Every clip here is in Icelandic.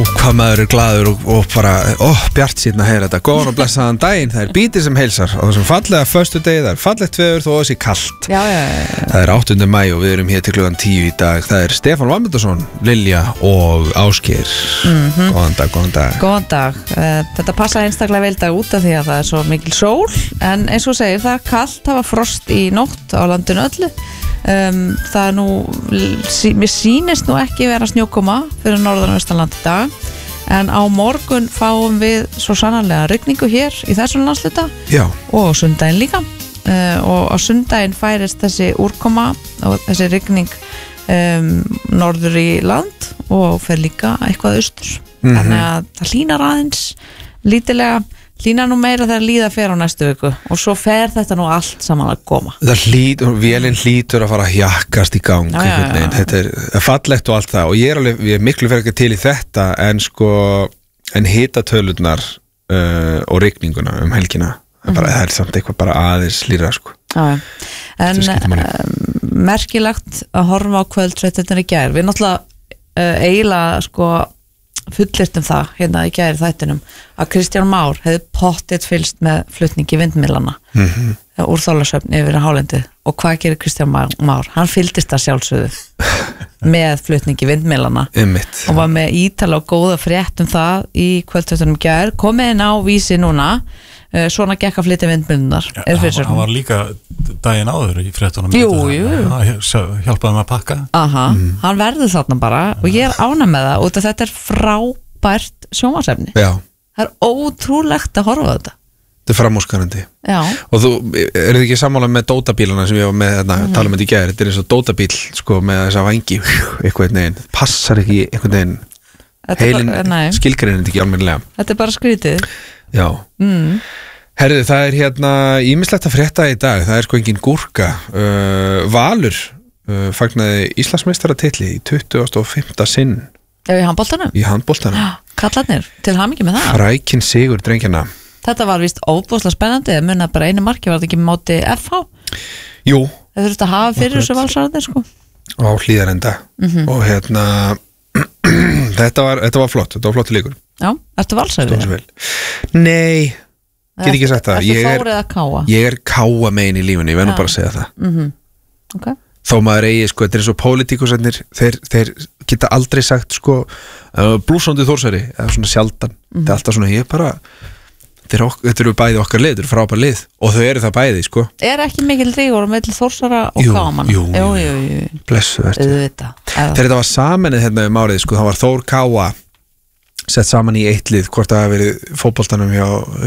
Hvað maður glaður og bara bjart síðan að heyra þetta. Góðan og blessaðan daginn. Það Bíti sem heilsar á þessum fallega föstudegi. Það fallegt veður þó þessi kalt. Já. Það 8. maí og við erum hér til klukkan 10 í dag. Það Stefán Valmundarson, Lilja og Ásgeir. Góðan dag. Góðan dag. Þetta passa einstaklega vel dag út af því að það svo mikil sól. En eins og segir það kalt, það var frost í nótt á landinu öllu. Það nú mér sýnist nú ekki vera snjókoma fyrir norðan og vestanland í dag, en á morgun fáum við svo sannarlega rigningu hér í þessum landsluta. Já. Og sundaginn líka, og á sundaginn færist þessi úrkoma og þessi rigning norður í land og fer líka eitthvað austur. Þannig að það hlýnar aðeins lítilega, hlýnar nú meira þegar líða fer á næstu viku og svo fer þetta nú allt saman að koma. Vélinn hlýtur að fara að hjakkast í gang. Já. Þetta fallegt og allt það og ég er miklu fyrir ekki til í þetta en hitatölurnar og rigninguna helgina það samt eitthvað bara aðeins hlýra sko. Já. En merkilegt að horfa á kvöldfréttirnar í gær. Við náttúrulega eiginlega sko fullyrtum það hérna í gær þættinum að Kristján Már hefði pottið fylgst með flutningi vindmylana úr Þorlákshöfn yfir hálendið og hvað gerir Kristján Már? Hann fylgdist það sjálfsögðu með flutningi vindmylana og var með ítal og góða frétt það í kvöldfréttunum í gær, komið inn á Vísi núna. Svona gekk að flytja vindmylunar. Hann var líka daginn áður í fréttunum. Jú. Hjálpaði með að pakka. Hann verður þarna bara og ég ánægð með það út af þetta frábært sjónvarpsefni. Já. Það ótrúlegt að horfa á þetta. Þetta framúrskarandi. Já. Og þú þið ekki sammála með dótabílana sem ég var með tala með í gær. Þetta eins og dótabíl sko með þessa vangi eitthvað neginn. Passar ekki eitthvað neginn. Heilin skilgreinir ekki almennilega. Þetta bara skrítið. Já. Herðu, það hérna ýmislegt að frétta í dag. Það sko engin gúrka. Valur fagnaði Íslandsmeistaratitli í 25. sinn. Já, í handboltanum. Kallarnir, til hamingju með það. Frækinn sigur drengjana. Þetta var víst óbúslega spennandi. Muna bara einu marki, var þetta ekki móti FH? Jú. Það þurfti að hafa fyrir þessu valsarðir sko. Á Hlíðarenda. Og hérna þetta var flott. Þetta var flott leikur. Já, ertu valsarður? Nei, get ekki sagt það. Ertu fórið að káa? Ég káa megin í lífunni, ég verður bara að segja það. Okay. Þó maður eigi, sko, þetta svo pólitíkusarnir, þeir geta aldrei sagt, sko, blúsandi Þórsari, eða svona sjaldan. Þetta alltaf svona, þetta eru bæði okkar lið, þetta eru frábær lið, og þau eru það bæði, sko. Ekki mikil rígur með Þórsara og káamann? Jú. Blessu verður. Þegar þetta var samanið hérna árið, sko, þá var Þór káa sett saman í eitt lið, hvort það hafi verið fótboltanum hjá,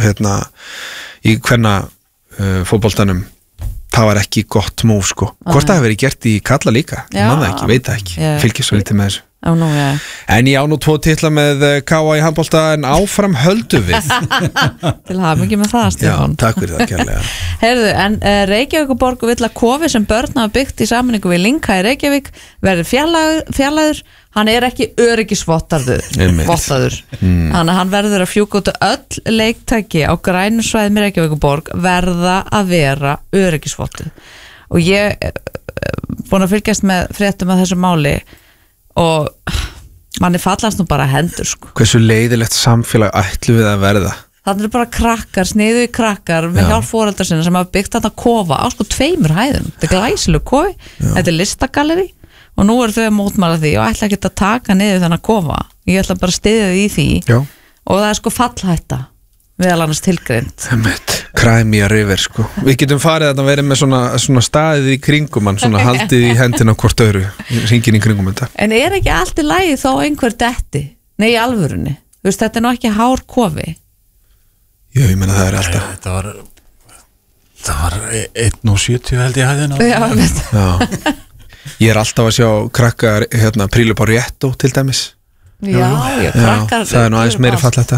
í hvenna fótboltanum, það var ekki gott múf, sko. Hvort það hafi verið gert í kalla líka, ég man það ekki, veit það ekki, fylgir svo lítið með þessu. En ég á nú 2 titla með K.A. í handbolta en áfram höldu við. Til hamingju með það, Stefán. Já, takk fyrir það kærlega. Heyrðu, en Reykjavíkurborg vill að kofi sem börn hafa byggt í sameiningu við Linka í Reykjavík verður fjarlægður. Hann ekki öryggisvottaður. Þannig að hann verður að fjúka út öll leiktæki á grænum svæðum í Reykjavíkurborg verða að vera öryggisvottuð. Og ég búin að fylgjast með fréttum af þessu máli og manni fallast nú bara hendur sko. Hversu leiðilegt samfélag ætlu við að verða? Það bara krakkar, sniðu krakkar með hjálp foreldra sinna sem hafa byggt þarna kofa á sko 2 hæðum. Þetta glæsileg kofi, þetta listagalleri og nú þau að mótmæla því og ætla ekki að taka niður þennan kofa. Ég ætla bara að styðja því í því. Já. Og það sko fallhætta meðal annars tilgreind. Crimea River sko. Við getum farið að verið með svona staðið í kringum hann, svona haldið í hendina hvort öðru, hringin í kringum þetta. En ekki allt í lagi þá einhver detti? Nei, í alvörunni. Þú veist, þetta nú ekki hár kofi. Jú, ég meina það alltaf. Það var 1,70 held ég hæðina. Já. Ég alltaf að sjá krakkar prílu upp á réttu til dæmis. Já, krakkar. Það nú aðeins meiri fall þetta.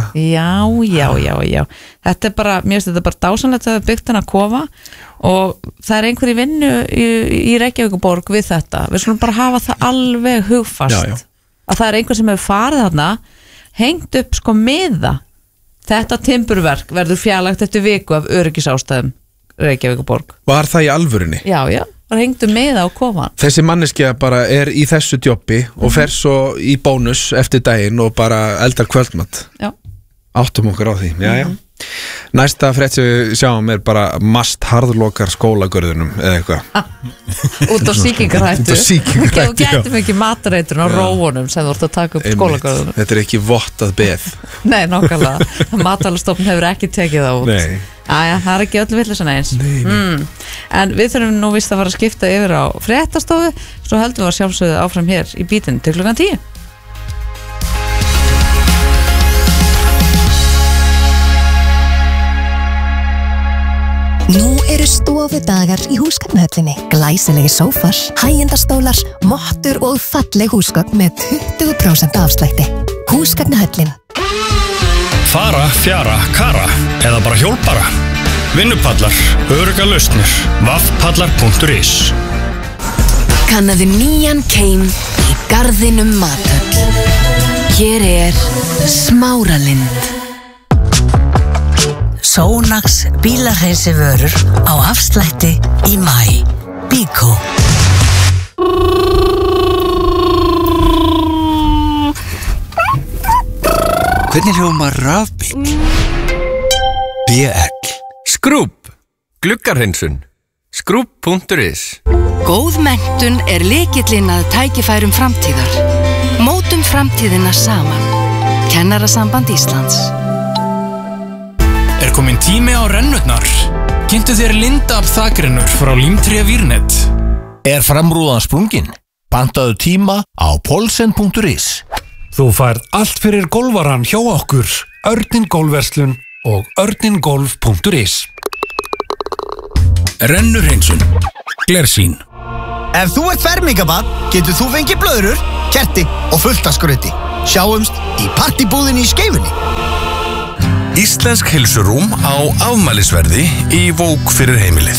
Já. Þetta bara, mér finnst þetta bara dásanlegt að byggt hennar kofa og það einhver í vinnu í Reykjavíkurborg við þetta. Við skulum bara hafa það alveg hugfast. Að það einhver sem hefur farið þarna, hengt upp sko miða. Þetta timburverk verður fjarlægt eftir viku af öryggisástæðum Reykjavíkurborg. Var það í alvörunni? Já. bara hengdu með á koman. Þessi manneskja bara í þessu jobbi og fer svo í bónus eftir daginn og bara eldar kvöldmatt. Já. Áttum okkur á því, já. Næsta frétt sem við sjáum bara mast harðlokar skólagörðunum eða eitthvað. Út á sýkingarhættu. Þú getum ekki matareitrun á róunum sem þú ert að taka upp skólagörðunum. Þetta ekki vottað beð. Nei, nákvæmlega. Matvælastofnun hefur ekki tekið það út. Nei. Æja, það ekki öllu vitleysan eins. En við þurfum nú víst að fara að skipta yfir á fréttastofu, svo höldum við að sjálfsögðu áfram hér í bítinn til klukkan 10. Nú eru stofudagar í húsgagnahöllinni. Glæsilegir sófar, hægjendastólar, mottur og falleg húsgögn með 20% afslætti. Húsgagnahöllin. Fara, fjara, kara eða bara hjólbara. Vinnupallar, örugga lausnir. Vaffpallar.is. Kannaðu nýjan keim í garðinum Mathöll. Hér Smáralind. Sónax bílahreinsi-vörur á afslætti í maí. Bíkó. Hvernig hljómar rafbíll? BL. Skrúbb. Gluggarhreinsun. Skrúbb.is. Góð menntun lykillinn að tækifærum framtíðar. Mótum framtíðina saman. Kennarasamband Íslands. Komin tími á rennurnar. Kynntu þér Lindab þakrennur frá Límtré Vírnet. Framrúðan sprungin? Pantaðu tíma á polsen.is. Þú færð allt fyrir golfaran hjá okkur, Örnin Golfverslun og örningolf.is. Rennurhreinsun. Glersýn. Ef þú fermingabarn, getur þú fengið blöðrur, kerti og fullt af skrauti. Sjáumst í partybúðinni í Skeifunni. Íslensk heilsurúm á afmælisverði í Vók fyrir heimilið.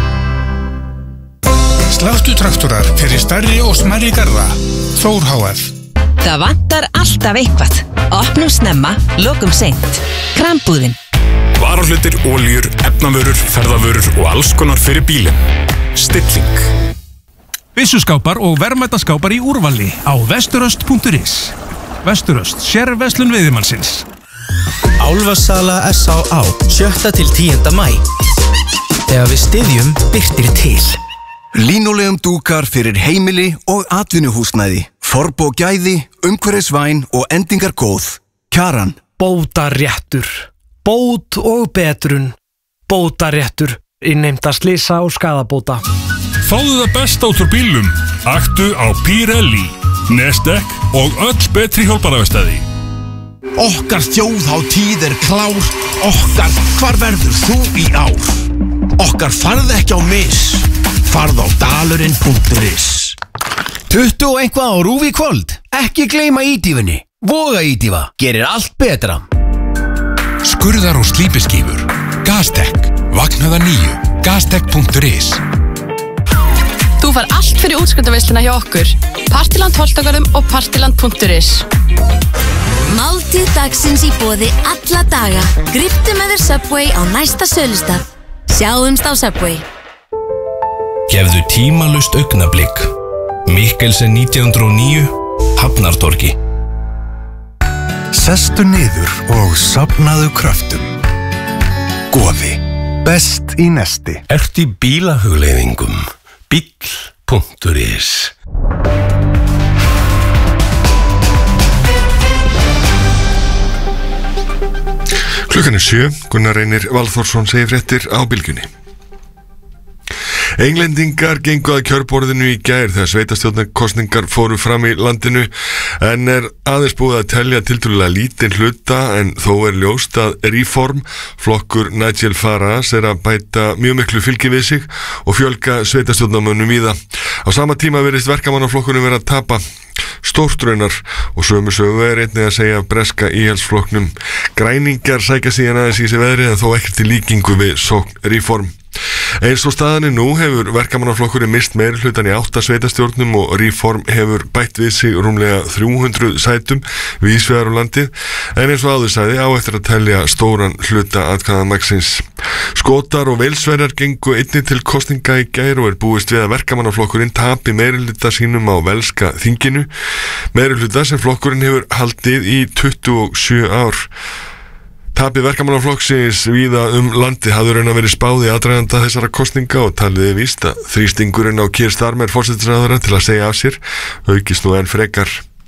Sláttutraktorar fyrir stærri og smærri garða. Þór HF. Það vantar alltaf eitthvað. Opnum snemma, lokum seint. Krambúðin. Varahlutir, oljur, efnavörur, ferðavörur og alls konar fyrir bílinn. Stilling. Byssuskápar og verðmætaskápar í úrvali á vesturöst.is. Vesturöst, sérverslun veiðimannsins. Álfasala S.A.A. 7. til 10. maí. Þegar við styðjum birtir til. Línulegum dúkar fyrir heimili og atvinnuhúsnæði. Forbo gæði, umhverfisvæn og endingar góð. Kjaran. Bótaréttur. Bót og betrun. Bótaréttur. Innheimta slysa og skaðabóta. Fáðu það besta út úr bílum. Aktu á Pirelli, Nestek og öll betri hjólbaraverkstæði. Okkar þjóðhátíð klár. Okkar, hvar verður þú í ár? Okkar farð ekki á mis. Farð á dalurinn.is. 20 og eitthvað á RÚV í kvöld. Ekki gleyma ídífunni. Voga ídífa, gerir allt betra. Skurðar og slípiskífur. Gastek, vaknaða 9. Gastek.is. Þú fær allt fyrir útskriftarveisluna hjá okkur. Partiland Holtagörðum og partiland.is. Máltíð dagsins í boði alla daga. Gríptu með þér Subway á næsta sölustað. Sjáumst á Subway. Gefðu tímalust augnablik. Mikkelsen 1909, Hafnartorgi. Sestu niður og safnaðu kröftum. Goði. Best í nesti. Ertu í bílahugleiðingum? Bíll.is. Klukkan 7, Gunnar Reynir Valþórsson segir fréttir á Bylgjunni. Englendingar gengu að kjörborðinu í gær þegar sveitarstjórnarkosningar fóru fram í landinu en aðeins búið að telja tiltölulega lítinn hluta en þó ljóst að Reform, flokkur Nigel Farage að bæta mjög miklu fylgi við sig og fjölga sveitarstjórnarmönnum í það. Á sama tíma virðist verkamannaflokkurinn vera að tapa stórt raunar og sömu sögu einnig að segja breska íhaldsflokknum. Græningjar sækja síðan aðeins í sig veðrið en þó ekkert í líkingu við sókn Reform. Eins og staðan nú hefur verkamannaflokkurinn mist meiri hlutan í 8 sveitarstjórnum og Reform hefur bætt við sig rúmlega 300 sætum víðs vegar á landið en eins og áður sagði á eftir að telja stóran hluta atkvæðamagnsins. Skotar og Walesverjar gengu einnig til kosninga í gær og búist við að verkamannaflokkurinn tapi meirihluta sínum á velska þinginu, meirihluta sem flokkurinn hefur haldið í 27 ár. Tapi verkamannaflokksins víða landi hafði raun að verið spáð í aðdraganda þessara kosninga og taliði víst að þrýstingurinn á Keir Starmer forsætisráðherra til að segja af sér aukist nú enn frekar.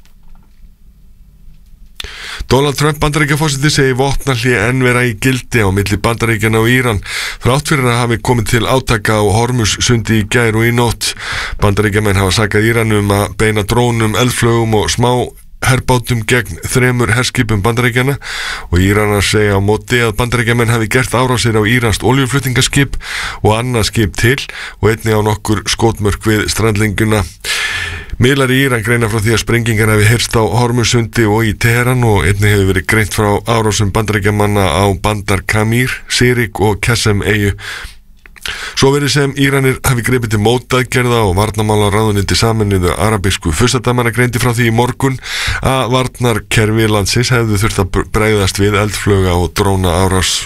Donald Trump Bandaríkjaforseti segir vopnahlé enn vera í gildi á milli Bandaríkjanna og Íran þrátt fyrir að hafi komið til átaka á Hormuzsundi í gær og í nótt. Bandaríkjamenn hafa sakað Íran að beina drónum, eldflögum og smá herbátum gegn 3 herskipum Bandaríkjanna og Íranar segja á móti að Bandaríkjamenn hafi gert árásir á íranskt olíuflutningaskip og annað skip til og einnig á nokkur skotmörk við strandlenguna. Miðlar í Íran greina frá því að sprengingar hafi heyrst á Hormuzsundi og í Teheran og einnig hefur verið greint frá árásum Bandaríkjamanna á Bandar Kamir, Sirik og Qasem eyju. Svo verið sem Íranir hafi gripið til mótaðgerða og varnarmálaráðuneyti Sameinuðu arabísku furstadæmanna greindi frá því í morgun að varnarkerfi landsins hefðu þurft að bregðast við eldflöga og dróna árás.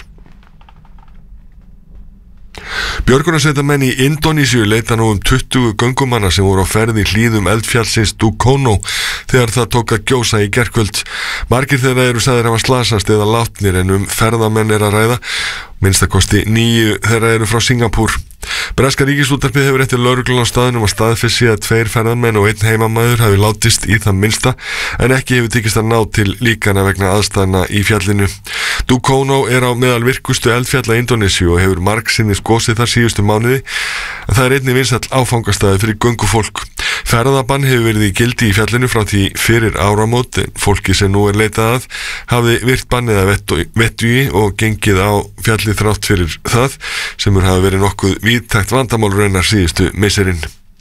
Björgunarsveitarmenn í Indónesíu leita nú 20 göngumanna sem voru á ferð í hlíðum eldfjallsins Dukono þegar það tók að gjósa í gærkvöld. Margir þeirra eru sagðir hafa slasast eða látnir en ferðamenn er að ræða. Minnstakosti 9 þeirra eru frá Singapúr. Breska ríkisútvarpið hefur eftir lögregluna á staðnum að staðfessi að 2 ferðamenn og 1 heimamaður hafi látist í það minnsta en ekki hefur tekist að ná til líkana vegna aðstæðna í fjallinu. Dukono er á meðal virkustu eldfjalla Indónesíu og hefur margsinnis gosið þar síðustu mánuði en það er einnig vinsæll áfangastaði fyrir göngufólk. Ferðabann hefur verið í gildi í fjallinu frá því fyrir áramót en fólki sem nú er leitað að hafði virt bannið að vettugi og gengið á fjallið þrátt fyrir það sem hafi verið nokkuð víðtækt vandamál raunar síðustu misserinn.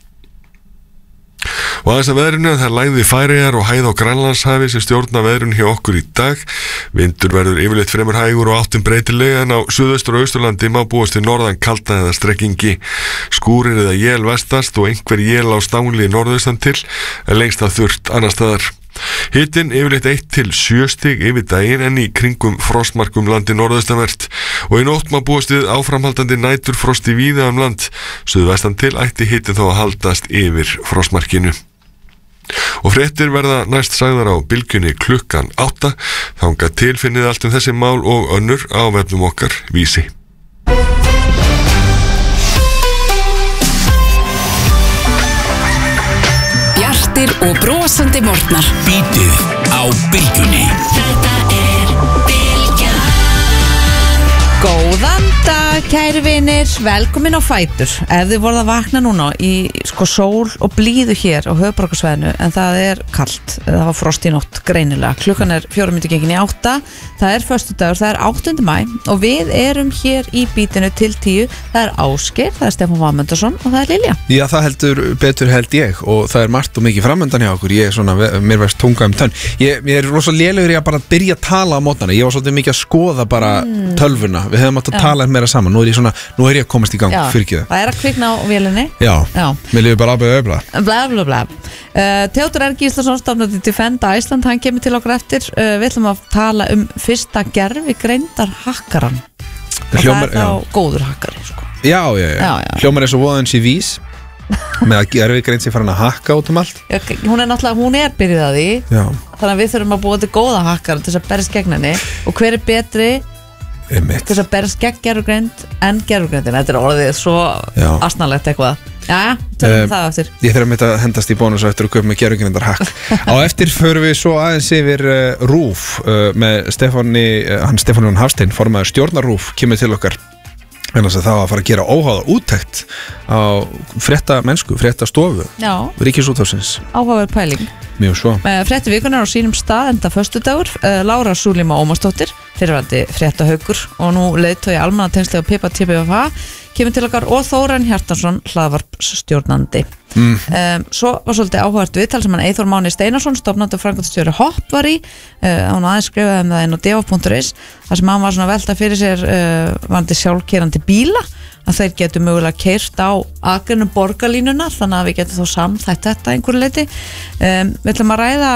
Og aðeins að veðrinu, það lægði Færeyjar og hæð á Grænlandshafi sem stjórna veðrinu hjá okkur í dag. Vindur verður yfirleitt fremur hægur og áttin breytilega en á suðaustur og austurlandi má búast við norðan kalda eða strekkingi. Skúrir eða él vestast og einhver él á stangli norðaustan til en lengst að þurrt annar staðar. Hitinn yfirleitt 1 til 7 stig yfir daginn en í kringum frostmarkum landi norðaustanvert og í nótt má búast við áframhaldandi næturfrosti víða land. Suðvestan til ætti hitinn þó að haldast yfir frostmarkinu. Og fréttir verða næst sagðar á bylgjunni klukkan 8. Þangað til finnið allt þessi mál og önnur á vefnum okkar Vísi. Bjartir og brosandi morgnar. Bítið á bylgjunni. Þetta er Bylgjan. Góðan dag, kæru vinir, velkomin á Fætur. Ef þið voruð að vakna núna í sól og blíðu hér á höfuðborgarsvæðinu en það er kalt, það var frost í nótt greinilega. Klukkan er 4:08. Það er föstudagur, það er 8. maí og við erum hér í bítinu til 10. Það er Ásgeir, það er Stefán Vamundarsson og það er Lilja. Já, það heldur betur held ég og það er margt og mikið framöndan hjá okkur. Ég er svona, mér verðst tunga tönn. Ég er rosa lélegur í að bara byrja að tala á mótnana. Ég var svolítið mikið að skoða bara tölvuna. Við hefum átt að tala meira saman. Nú er ég að komast í gang fyrir ekki það. Það er að kvikna á vélinni. Já. Mér lífið bara bla bla bla. Teodor R. Gíslason, stofnandi Defend Iceland, hann kemur til okkur eftir. Við ætlum að tala fyrsta gervigreindar hakkaran og það er þá góður hakkari sko. Já. Hljómar er svo voðans í vís með að gervigreind sé farin að hakka út allt. Hún er byrjuð að því. Þannig að við þurfum að búa til góða hakkara til þess að berjast gegn henni og hver er betri til þess að berjast gegn gervigreind en gervigreindin. Þetta er orðið svo asnalegt eitthvað. Já, tölum það eftir. Ég þarf að mynda að hendast í bónus og eftir að köpa með gervigreindar hakk. Á eftir förum við svo aðeins yfir RÚV með Stefáni Hafstein, formaður stjórnar RÚV, kemur til okkar en þess að það var að fara að gera óháða úttekt á fréttastofu Ríkisútvarpsins. Áhugaverð pæling. Mjög svo. Frétti vikunar á sínum stað enda föstudagur. Lára Súlíma Ómarsdóttir, fyrrverandi fréttahaukur og nú leiðtogi almannatengsli og Pippa TPVH kemur til okkar og Þóran Hjartarson, hlaðvarpsstjórnandi. Svo var svolítið áhugavert viðtal sem hann Eyþór Máni Steinarsson, stofnandi og framkvæmdastjóri Hopp var í. Hann aðeins skrifaði það inn á dev.is þar sem hann var svona velta fyrir sér varandi sjálfkeyrandi bíla að þeir getur mögulega keyrt á akrinu borgarlínuna þannig að við getum þá samþætt þetta einhverju leyti. Við ætlum að ræða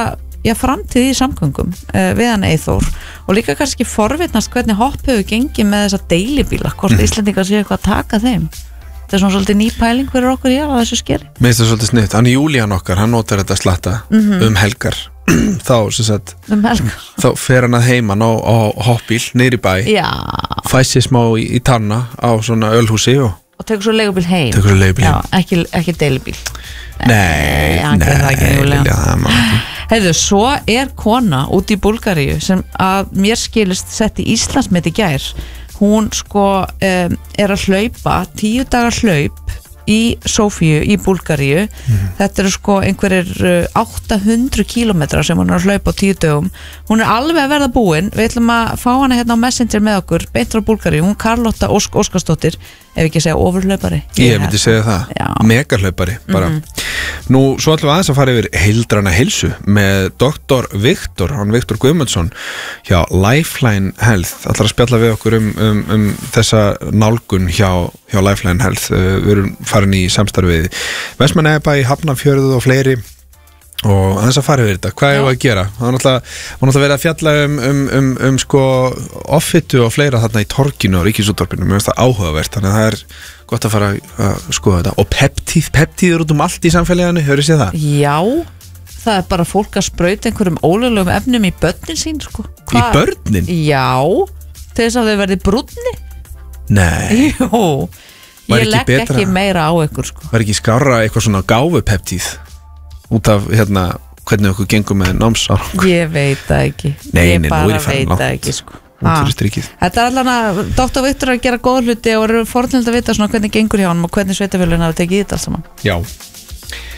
framtíð í samgöngum við hann Eyþór og líka kannski forvitnast hvernig hopp hefur gengið með þessa deilibíla, hvort Íslendingar séu eitthvað að taka þeim. Það er svona svolítið ný pæling fyrir okkur hér á þessu skeri. Mér finnst það svolítið snitt. Hann Júlían okkar, hann notar þetta slatta helgar. Þá, sem sagt, þá fer hann að heiman á hoppbíl niður í bæ. Já. Fæst sér smá í tanna á svona ölhúsi og tekur svo leigubíl heim. Já, ekki deilibíl. Nei. Heyrðu, svo er kona út í Búlgaríu sem að mér skilist sett í Íslandsmet í gær. Hún sko er að hlaupa 10 dagar hlaup í Sofíu í Búlgaríu. Þetta eru sko einhverjir 800 kilometrar sem hún er að hlaupa á 10 dögum. Hún er alveg að verða búin. Við ætlum að fá hana hérna á Messenger með okkur beint frá Búlgaríu. Hún Karlotta Óskarsdóttir, ef ekki segja ofurhlaupari. Ég myndi segja það, megahlaupari bara. Nú, svo ætlum við aðeins að fara yfir heildrana heilsu með Dr. Viktor Guðmundsson hjá Lifeline Health. Ætlar að spjalla við okkur um þessa nálgun hjá Lifeline Health. Við erum farin í samstarfið Vestmannaeyjabæ, Hafnarfjörð og fleiri og aðeins að fara yfir þetta. Hvað er það að gera? Það var náttúrulega verið að fjalla sko offitu og fleira þarna í Torginu og Ríkisútvarpinu. Mér finnst það áhugavert, þannig að það er gott að fara að skoða þetta. Og peptíður út allt í samfélaginu, hefur þið séð það? Já, það er bara fólk að sprauta einhverjum ólöglegum efnum í börnin sín sko. Í börnin? Já, til þess að þau verði brúnni. Nei. Jú, ég legg ekki meira á ykkur sko. Var ekki skárra eitthvað svona gáfupeptíð út af hvernig okkur gengur með námsárangur? Ég veit það ekki. Ég bara veit það ekki sko. Þetta er allan að Dr. Viktor að gera góð hluti og eru fornilegt að vita svona hvernig gengur hjá hann og hvernig sveitafélagin hafa tekið þetta alls saman. Já.